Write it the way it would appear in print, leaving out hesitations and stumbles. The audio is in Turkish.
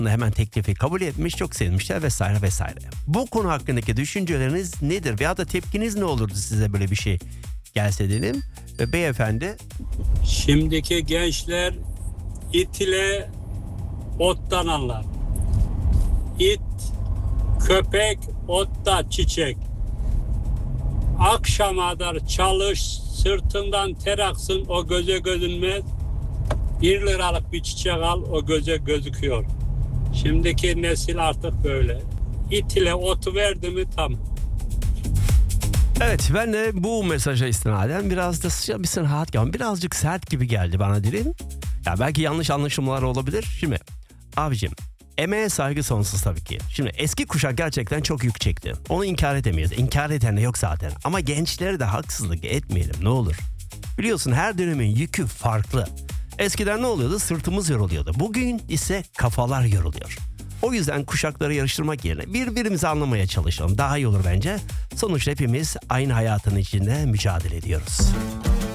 hemen teklifi kabul etmiş, çok sevmişler vesaire vesaire. Bu konu hakkındaki düşünceleriniz nedir? Veya da tepkiniz ne olurdu size böyle bir şey gelse dedim. Ve beyefendi... Şimdiki gençler it ile ottan anlar. İt, köpek, otta çiçek. Akşama kadar çalış, sırtından ter aksın, o göze gözünmez. 1 liralık bir çiçek al, o göze gözüküyor. Şimdiki nesil artık böyle. İt ile otu verdi mi tam. Evet, ben de bu mesaja istinaden biraz da sıcak bir sınahat geldi. Birazcık sert gibi geldi bana dilim. Ya belki yanlış anlaşılmalar olabilir. Şimdi abicim, emeğe saygı sonsuz tabii ki. Şimdi eski kuşak gerçekten çok yük çekti. Onu inkar edemeyiz. İnkar eden de yok zaten. Ama gençlere de haksızlık etmeyelim ne olur. Biliyorsun her dönemin yükü farklı. Eskiden ne oluyordu? Sırtımız yoruluyordu. Bugün ise kafalar yoruluyor. O yüzden kuşakları yarıştırmak yerine birbirimizi anlamaya çalışalım. Daha iyi olur bence. Sonuçta hepimiz aynı hayatın içinde mücadele ediyoruz.